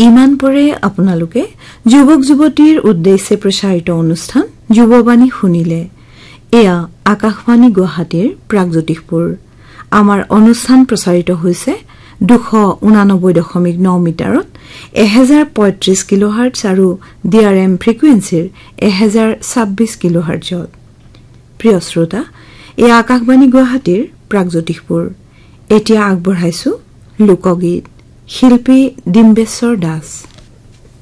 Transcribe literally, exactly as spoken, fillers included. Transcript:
ইমান পৰে আপোনালোকে যুৱক যুৱতীৰ উদ্দেশ্যে প্ৰচাৰিত অনুষ্ঠান যুৱবাণী শুনিলে। এয়া আকাশবাণী গুৱাহাটীৰ প্ৰাগজ্যোতিষপুৰ। আমাৰ অনুষ্ঠান প্ৰচাৰিত হৈছে দুশ ঊনানব্বৈ দশমিক ন মিটাৰত এহেজাৰ পঁয়ত্ৰিশ কিলোহাৰ্টজ আৰু ডি আৰ এম ফ্ৰিকুৱেন্সিৰ এহেজাৰ ছাব্বিশ কিলোহাৰ্টজত। প্ৰিয় শ্ৰোতা, এয়া আকাশবাণী গুৱাহাটীৰ প্ৰাগজ্যোতিষপুৰ। এতিয়া আগবঢ়াইছো লোকগীত, শিল্পী ডিম্বেশ্বৰ দাস।